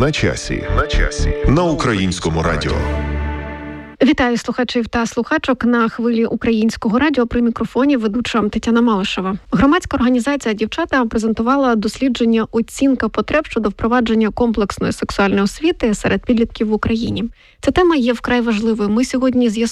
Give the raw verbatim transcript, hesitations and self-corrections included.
На часі. На часі. На Українському радіо. Вітаю слухачів та слухачок на хвилі Українського радіо. При мікрофоні ведуча Тетяна Малишева. Громадська організація «Дівчата» презентувала дослідження «Оцінка потреб щодо впровадження комплексної сексуальної освіти серед підлітків в Україні». Ця тема є вкрай важливою. Ми сьогодні з'ясуємо,